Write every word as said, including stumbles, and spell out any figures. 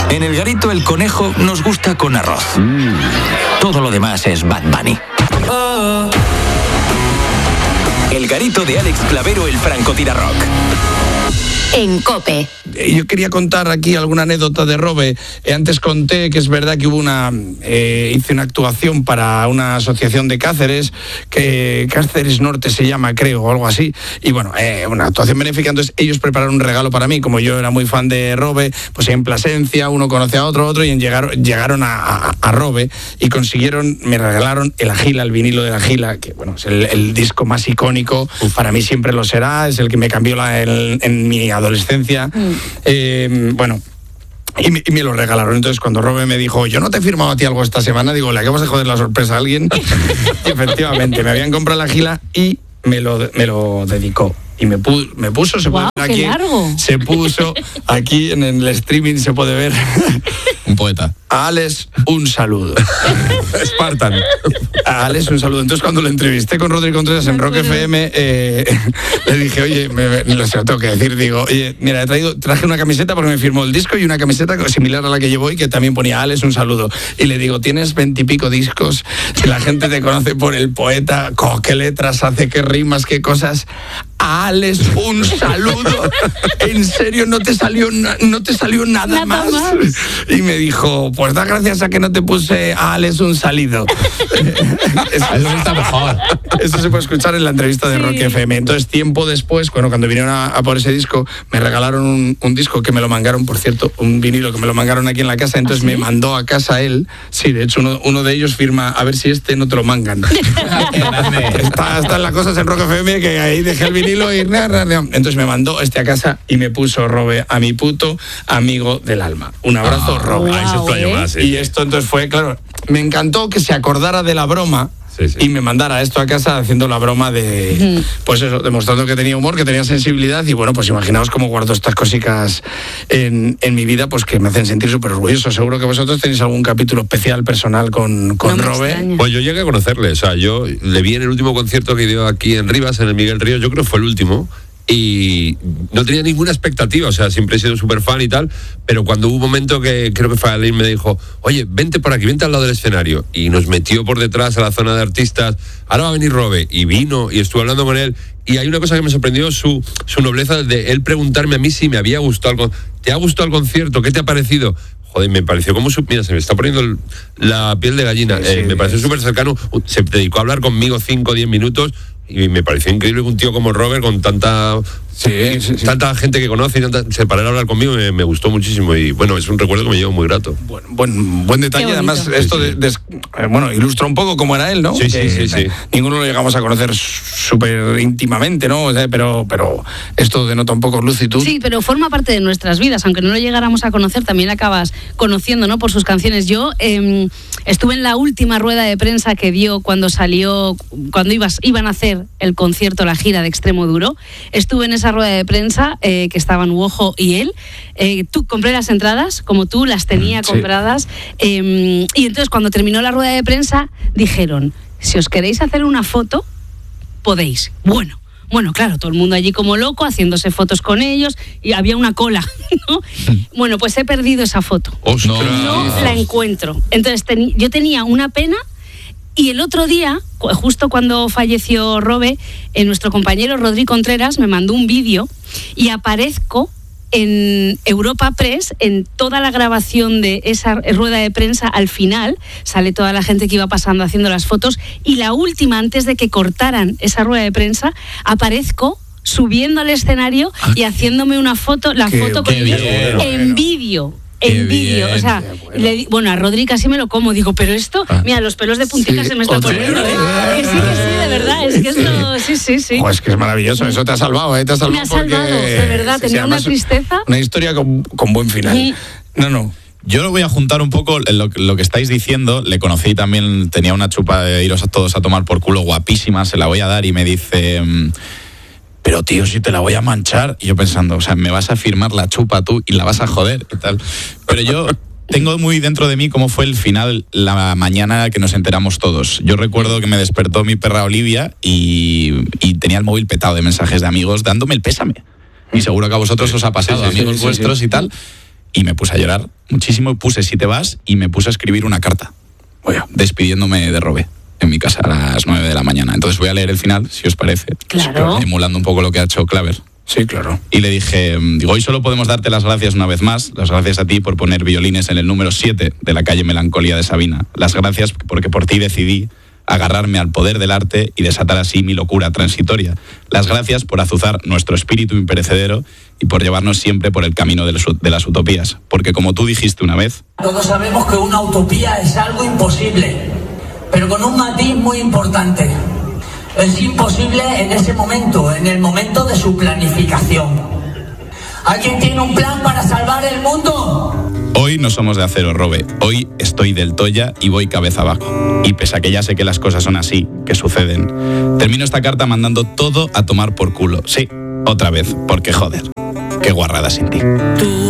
En el Garito el conejo nos gusta con arroz. Mm. Todo lo demás es Bad Bunny. Oh. El Garito de Alex Clavero, el francotirarrock. En COPE. Yo quería contar aquí alguna anécdota de Robe. Eh, antes conté que es verdad que hubo una... Eh, hice una actuación para una asociación de Cáceres, que Cáceres Norte se llama, creo, o algo así. Y bueno, eh, una actuación benéfica. Entonces ellos prepararon un regalo para mí. Como yo era muy fan de Robe, pues en Plasencia uno conoce a otro, otro, y en llegaron, llegaron a, a, a Robe y consiguieron, me regalaron el Agila, el vinilo del Agila, que bueno, es el, el disco más icónico. Uf. Para mí siempre lo será. Es el que me cambió la, el, en mi adolescencia. Mm. Eh, bueno, y me, y me lo regalaron. Entonces cuando Robe me dijo, yo no te he firmado a ti algo esta semana, digo, le acabas de joder la sorpresa a alguien. Y efectivamente, me habían comprado la Gila y me lo, me lo dedicó. Y me, pu- me puso, se wow, puede ver aquí, largo. se puso aquí en el streaming, se puede ver. Un poeta. A Alex, un saludo. Spartan. A Alex, un saludo. Entonces, cuando lo entrevisté con Rodri Contreras en Rock F M, eh, le dije, oye, me, me, lo sé, tengo que decir, digo, oye, mira, he traído, traje una camiseta porque me firmó el disco y una camiseta similar a la que llevo hoy, que también ponía a Alex, un saludo. Y le digo, tienes veintipico discos, si la gente te conoce por el poeta, oh, qué letras hace, qué rimas, qué cosas. A Alex, un saludo. En serio, no te salió, no te salió nada, nada más. más. Y me dijo, pues da gracias a que no te puse a Alex un salido. Eso, eso está mejor. Eso se puede escuchar en la entrevista de sí. Rock F M. Entonces, tiempo después, bueno, cuando vinieron a, a por ese disco, me regalaron un, un disco que me lo mangaron, por cierto, un vinilo que me lo mangaron aquí en la casa. Entonces, ¿ah, sí? Me mandó a casa él. Sí, de hecho, uno, uno de ellos firma, a ver si este no te lo mangan. está, están las cosas en Rock F M que ahí dejé el vinilo. Y entonces me mandó este a casa y me puso Robe, a mi puto amigo del alma. Un abrazo, oh, Robe. Wow, ¿eh? Más, ¿eh? Y esto entonces fue, claro, me encantó que se acordara de la broma. Sí, sí. Y me mandara esto a casa haciendo la broma de, pues eso, demostrando que tenía humor, que tenía sensibilidad. Y bueno, pues imaginaos cómo guardo estas cositas en, en mi vida, pues que me hacen sentir súper orgulloso. Seguro que vosotros tenéis algún capítulo especial personal con, con no Robe. Pues yo llegué a conocerle, o sea, yo le vi en el último concierto que dio aquí en Rivas, en el Miguel Ríos, yo creo que fue el último. Y no tenía ninguna expectativa, o sea, siempre he sido súper fan y tal, pero cuando hubo un momento que creo que Fadlín me dijo, oye, vente por aquí, vente al lado del escenario, y nos metió por detrás a la zona de artistas, ahora va a venir Robe, y vino, y estuve hablando con él, y hay una cosa que me sorprendió, su, su nobleza de él preguntarme a mí si me había gustado, el con- ¿te ha gustado el concierto? ¿Qué te ha parecido? Joder, me pareció como su... Mira, se me está poniendo el, la piel de gallina, sí, eh, sí, me pareció súper cercano, se dedicó a hablar conmigo cinco o diez minutos, y me pareció increíble que un tío como Robert, con tanta sí, sí, sí. tanta gente que conoce y tanta, se parara a hablar conmigo, me, me gustó muchísimo. Y bueno, es un recuerdo que me llevo muy grato. Buen, buen, buen detalle, además, esto de, de, bueno, ilustra un poco cómo era él, ¿no? Sí, que, sí, sí, sí. Ninguno lo llegamos a conocer súper íntimamente, ¿no? O sea, pero, pero esto denota un poco lucitud. Sí, pero forma parte de nuestras vidas, aunque no lo llegáramos a conocer, también acabas conociendo, ¿no? Por sus canciones. Yo eh, estuve en la última rueda de prensa que dio cuando salió, cuando ibas, iban a hacer el concierto, la gira de Extremo Duro. Estuve en esa rueda de prensa eh, que estaban Uojo y él. Eh, tú compré las entradas, como tú, las tenía sí. compradas. Eh, y entonces cuando terminó la rueda de prensa dijeron, si os queréis hacer una foto, podéis. Bueno. Bueno, claro, todo el mundo allí como loco, haciéndose fotos con ellos, y había una cola, ¿no? Bueno, pues he perdido esa foto. ¡Ostras! No la encuentro. Entonces, ten, yo tenía una pena, y el otro día, justo cuando falleció Robe, eh, nuestro compañero Rodri Contreras me mandó un vídeo, y aparezco en Europa Press, en toda la grabación de esa rueda de prensa. Al final sale toda la gente que iba pasando haciendo las fotos, y la última, antes de que cortaran esa rueda de prensa, aparezco subiendo al escenario ah, y haciéndome una foto, la qué, foto con ellos en vídeo. En vídeo, o sea, bueno. Le, bueno, a Rodri casi me lo como, digo, pero esto, ah, mira, los pelos de puntica sí, se me están poniendo, ¿eh? Que sí, que sí, de verdad, es que esto, sí, sí, sí. Oh, es que es maravilloso, eso te ha salvado, ¿eh? Te ha salvado. Me ha salvado, porque, de verdad, tenía una tristeza. Una historia con, con buen final. Sí. No, no. Yo lo voy a juntar un poco lo, lo que estáis diciendo. Le conocí también, tenía una chupa de iros a todos a tomar por culo guapísima, se la voy a dar y me dice... pero tío, si te la voy a manchar. Y yo pensando, o sea, me vas a firmar la chupa tú y la vas a joder y tal. Pero yo tengo muy dentro de mí cómo fue el final, la mañana que nos enteramos todos. Yo recuerdo que me despertó mi perra Olivia y, y tenía el móvil petado de mensajes de amigos dándome el pésame. Y seguro que a vosotros os ha pasado, sí, sí, amigos sí, sí, vuestros sí. y tal. y me puse a llorar muchísimo. Puse si te vas y me puse a escribir una carta, oye, despidiéndome de Robe en mi casa a las nueve de la mañana. Entonces voy a leer el final, si os parece. Claro. Emulando un poco lo que ha hecho Claver. Sí, claro. Y le dije, digo, hoy solo podemos darte las gracias una vez más. Las gracias a ti por poner violines en el número siete de la calle Melancolía de Sabina. Las gracias porque por ti decidí agarrarme al poder del arte y desatar así mi locura transitoria. Las gracias por azuzar nuestro espíritu imperecedero y por llevarnos siempre por el camino de, los, de las utopías. Porque como tú dijiste una vez... Todos sabemos que una utopía es algo imposible, pero con un matiz muy importante. Es imposible en ese momento, en el momento de su planificación. ¿Alguien tiene un plan para salvar el mundo? Hoy no somos de acero, Robe. Hoy estoy del Toya y voy cabeza abajo. Y pese a que ya sé que las cosas son así, que suceden, termino esta carta mandando todo a tomar por culo. Sí, otra vez, porque joder, qué guarrada sin ti.